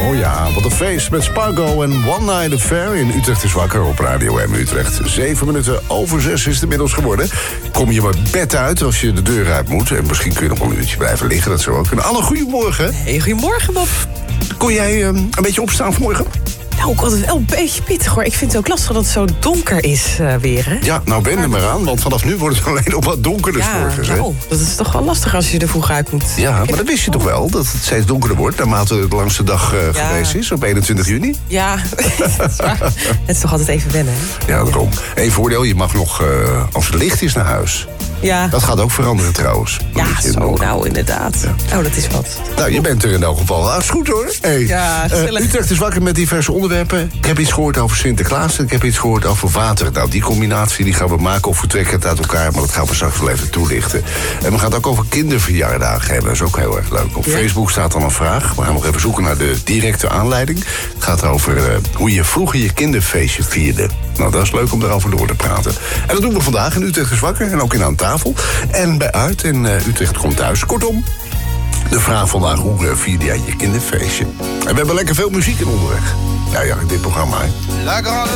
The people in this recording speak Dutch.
Oh ja, wat een feest met Spargo en One Night Affair in Utrecht is wakker op Radio M Utrecht. 7 minuten over 6 is het inmiddels geworden. Kom je maar bed uit als je de deur uit moet. En misschien kun je nog een uurtje blijven liggen, dat zou ook kunnen. Anne, goedemorgen. Hey, goedemorgen, Bob. Kon jij een beetje opstaan vanmorgen? Nou, ik had het wel een beetje pittig, hoor. Ik vind het ook lastig dat het zo donker is weer, hè? Ja, nou ben er maar aan, want vanaf nu wordt het alleen nog wat donkerder 's morgens. Nou, dat is toch wel lastig als je er vroeg uit moet. Ja, maar dat wist je toch wel, dat het steeds donkerder wordt... naarmate het de langste dag geweest is, op 21 juni? Ja, dat is waar. Het is toch altijd even wennen, hè? Ja, daarom. Eén voordeel, je mag nog, als het licht is, naar huis. Ja. Dat gaat ook veranderen trouwens. Ja, zo nou inderdaad. Ja. Oh, dat is wat. Nou, je bent er in elk geval. Nou, is goed hoor. Hey. Ja, Utrecht is wakker met diverse onderwerpen. Ik heb iets gehoord over Sinterklaas en ik heb iets gehoord over water. Nou, die combinatie die gaan we maken of vertrekken het uit elkaar... maar dat gaan we straks wel even toelichten. En we gaan het ook over kinderverjaardagen hebben. Dat is ook heel erg leuk. Op Facebook staat dan een vraag. We gaan nog even zoeken naar de directe aanleiding. Het gaat over hoe je vroeger je kinderfeestje vierde. Nou, dat is leuk om daarover door te praten. En dat doen we vandaag in Utrecht is wakker en ook in Aan tafel. En bij Uit in Utrecht komt thuis. Kortom, de vraag vandaag, hoe vierde jij je kinderfeestje? En we hebben lekker veel muziek in onderweg. Ja, in dit programma. Hè.